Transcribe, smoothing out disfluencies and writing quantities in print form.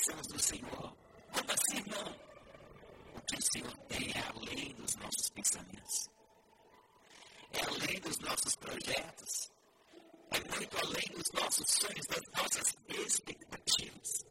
bênçãos do Senhor. Como assim não? O que o Senhor tem é além dos nossos pensamentos. É além dos nossos projetos. É muito além dos nossos sonhos, das nossas expectativas.